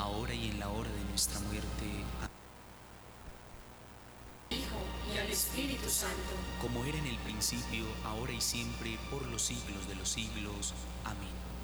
ahora y en la hora de nuestra muerte. Amén. Hijo, y al Espíritu Santo, Como era en el principio, ahora y siempre, por los siglos de los siglos. Amén.